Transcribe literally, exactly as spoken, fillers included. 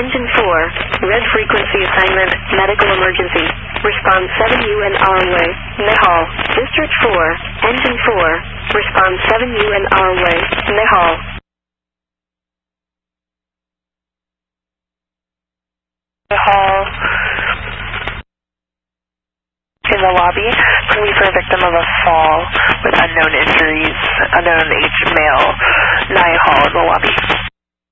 Engine four, red frequency assignment, medical emergency. Respond seven U N R way, Nehal. District four, Engine four, respond seven U N R way, Nehal. Nehal. In the lobby, police are a victim of a fall with unknown injuries, unknown age male, Nehal in the lobby.